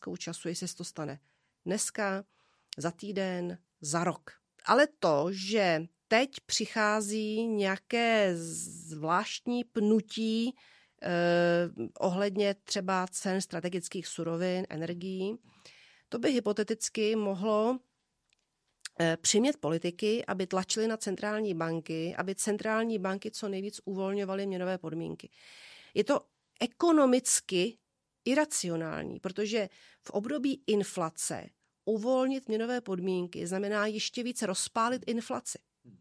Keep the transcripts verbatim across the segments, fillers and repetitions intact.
otázkou času, jestli se to stane dneska, za týden, za rok. Ale to, že teď přichází nějaké zvláštní pnutí eh, ohledně třeba cen strategických surovin, energií, to by hypoteticky mohlo eh, přimět politiky, aby tlačili na centrální banky, aby centrální banky co nejvíc uvolňovaly měnové podmínky. Je to ekonomicky iracionální, protože v období inflace uvolnit měnové podmínky znamená ještě více rozpálit inflaci.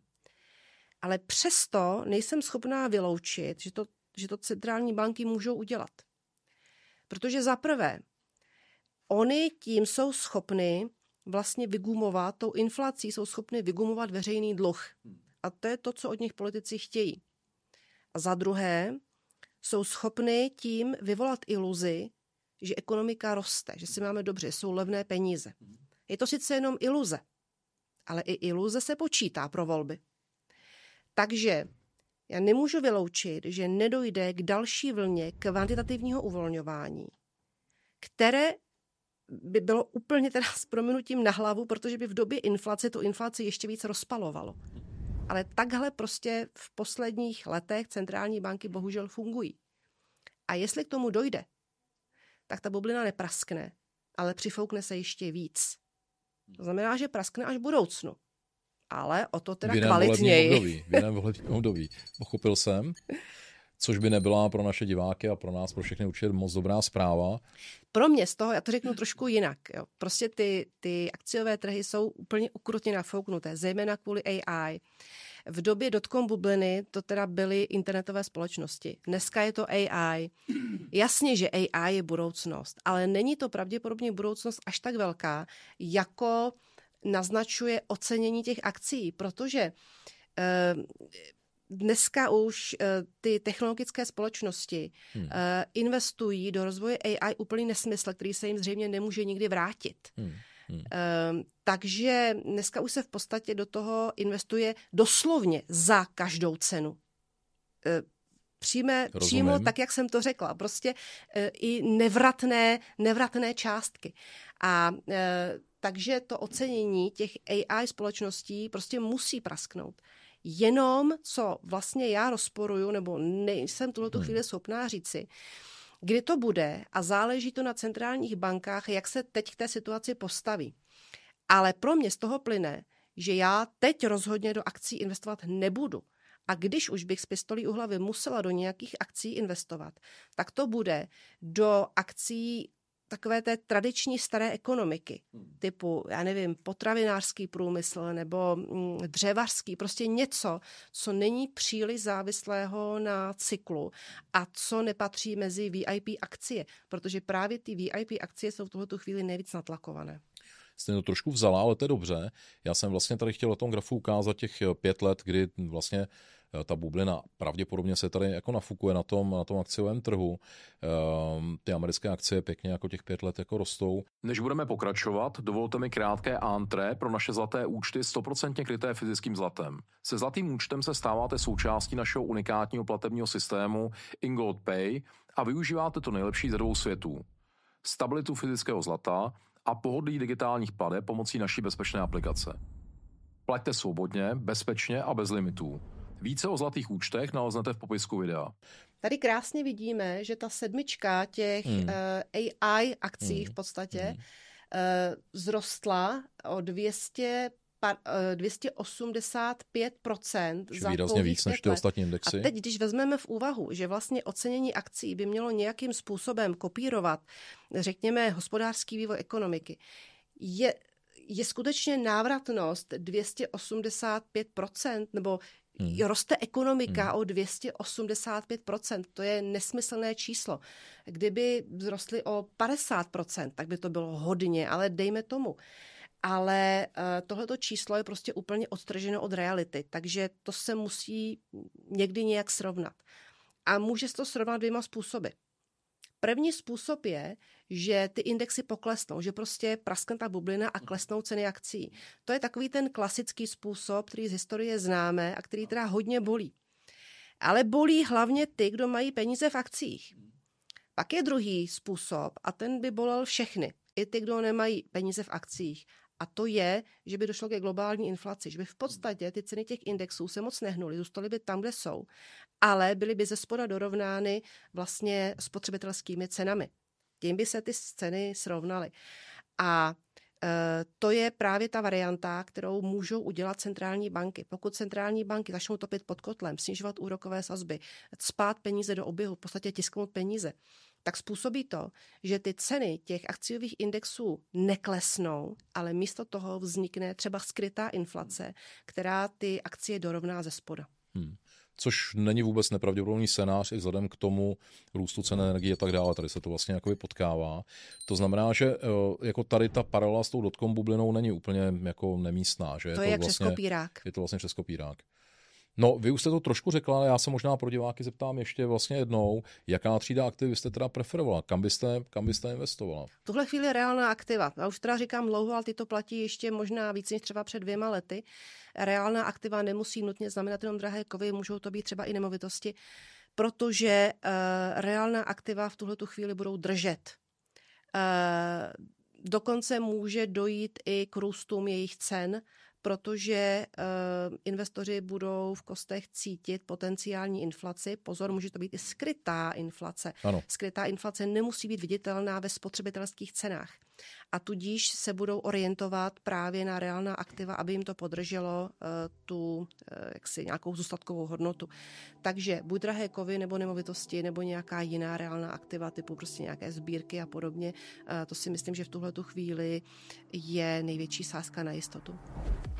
Ale přesto nejsem schopná vyloučit, že to, že to centrální banky můžou udělat. Protože za prvé, oni tím jsou schopny vlastně vygumovat, tou inflací jsou schopny vygumovat veřejný dluh. A to je to, co od nich politici chtějí. A za druhé, jsou schopny tím vyvolat iluzi, že ekonomika roste, že si máme dobře, jsou levné peníze. Je to sice jenom iluze, ale i iluze se počítá pro volby. Takže já nemůžu vyloučit, že nedojde k další vlně kvantitativního uvolňování, které by bylo úplně teda s prominutím na hlavu, protože by v době inflace tu inflaci ještě víc rozpalovalo. Ale takhle prostě v posledních letech centrální banky bohužel fungují. A jestli k tomu dojde, tak ta bublina nepraskne, ale přifoukne se ještě víc. To znamená, že praskne až v budoucnu. Ale o to teda v kvalitněji. Období, v jiném volebním období. Pochopil jsem, což by nebyla pro naše diváky a pro nás, pro všechny určitě moc dobrá zpráva. Pro mě z toho, já to řeknu trošku jinak. Jo. Prostě ty, ty akciové trhy jsou úplně ukrutně nafouknuté, zejména kvůli A I. V době dotcom bubliny to teda byly internetové společnosti. Dneska je to A I. Jasně, že A I je budoucnost, ale není to pravděpodobně budoucnost až tak velká, jako naznačuje ocenění těch akcí, protože eh, dneska už eh, ty technologické společnosti hmm. eh, investují do rozvoje A I úplný nesmysl, který se jim zřejmě nemůže nikdy vrátit. Hmm. Hmm. Uh, takže dneska už se v podstatě do toho investuje doslovně za každou cenu. Uh, přijme, přímo tak, jak jsem to řekla. Prostě uh, i nevratné, nevratné částky. A uh, takže to ocenění těch A I společností prostě musí prasknout. Jenom, co vlastně já rozporuju, nebo nejsem tuhletu chvíli schopná říci, kdy to bude a záleží to na centrálních bankách, jak se teď k té situaci postaví. Ale pro mě z toho plyne, že já teď rozhodně do akcí investovat nebudu. A když už bych z pistolí u hlavy musela do nějakých akcí investovat, tak to bude do akcí takové té tradiční staré ekonomiky, typu, já nevím, potravinářský průmysl nebo dřevařský, prostě něco, co není příliš závislého na cyklu a co nepatří mezi V I P akcie, protože právě ty V I P akcie jsou v tuhletu chvíli nejvíc natlakované. Jste to trošku vzala, ale to je dobře. Já jsem vlastně tady chtěl na tom grafu ukázat těch pět let, kdy vlastně ta bublina pravděpodobně se tady jako nafukuje na tom, na tom akciovém trhu. Ehm, ty americké akcie pěkně jako těch pět let jako rostou. Než budeme pokračovat, dovolte mi krátké entré pro naše zlaté účty sto procent kryté fyzickým zlatem. Se zlatým účtem se stáváte součástí našeho unikátního platebního systému InGold Pay a využíváte to nejlepší ze dvou světů. Stabilitu fyzického zlata a pohodlí digitálních plateb pomocí naší bezpečné aplikace. Plaťte svobodně, bezpečně a bez limitů. Více o zlatých účtech naleznete v popisku videa. Tady krásně vidíme, že ta sedmička těch hmm. uh, A I akcí hmm. v podstatě hmm. uh, zrostla o dvě stě osmdesát pět procent za výrazně víc než ty ostatní indexy. A teď, když vezmeme v úvahu, že vlastně ocenění akcí by mělo nějakým způsobem kopírovat, řekněme, hospodářský vývoj ekonomiky, je, je skutečně návratnost dvě stě osmdesát pět procent, nebo Hmm. roste ekonomika hmm. o dvě stě osmdesát pět procent. To je nesmyslné číslo. Kdyby vzrostly o padesát procent, tak by to bylo hodně, ale dejme tomu. Ale uh, tohleto číslo je prostě úplně odtrženo od reality, takže to se musí někdy nějak srovnat. A může se to srovnat dvěma způsoby. První způsob je, že ty indexy poklesnou, že prostě praskne ta bublina a klesnou ceny akcí. To je takový ten klasický způsob, který z historie známe a který teda hodně bolí. Ale bolí hlavně ty, kdo mají peníze v akcích. Pak je druhý způsob a ten by bolel všechny. i ty, kdo nemají peníze v akcích. A to je, že by došlo ke globální inflaci, že by v podstatě ty ceny těch indexů se moc nehnuly, zůstaly by tam, kde jsou, ale byly by ze spoda dorovnány vlastně spotřebitelskými cenami. Tím by se ty ceny srovnaly. A e, to je právě ta varianta, kterou můžou udělat centrální banky. Pokud centrální banky začnou topit pod kotlem, snižovat úrokové sazby, cpát peníze do oběhu, v podstatě tisknout peníze, tak způsobí to, že ty ceny těch akciových indexů neklesnou, ale místo toho vznikne třeba skrytá inflace, která ty akcie dorovná ze spoda. Hmm. Což není vůbec nepravděpodobný scénář i vzhledem k tomu růstu cen energie a tak dále. Tady se to vlastně jakoby potkává. To znamená, že jako tady ta paralela s tou dotcom bublinou není úplně jako nemístná. Že to je, je jak to vlastně, přes kopírák. Je to vlastně přes kopírák. No, vy už jste to trošku řekla, ale já se možná pro diváky zeptám ještě vlastně jednou, jaká třída aktiv byste teda preferovala, kam byste, kam byste investovala? V tuhle chvíli reálná aktiva. Já už teda říkám dlouho, ale ty to platí ještě možná víc než třeba před dvěma lety. Reálná aktiva nemusí nutně znamenat jenom drahé kovy, můžou to být třeba i nemovitosti, protože uh, reálná aktiva v tuhletu chvíli budou držet. Uh, dokonce může dojít i k růstům jejich cen, protože uh, investoři budou v kostech cítit potenciální inflaci. Pozor, může to být i skrytá inflace. Ano. Skrytá inflace nemusí být viditelná ve spotřebitelských cenách. A tudíž se budou orientovat právě na reálná aktiva, aby jim to podrželo uh, tu uh, jaksi nějakou zůstatkovou hodnotu. Takže buď drahé kovy nebo nemovitosti nebo nějaká jiná reálná aktiva typu prostě nějaké sbírky a podobně. Uh, to si myslím, že v tuhletu chvíli je největší sázka na jistotu.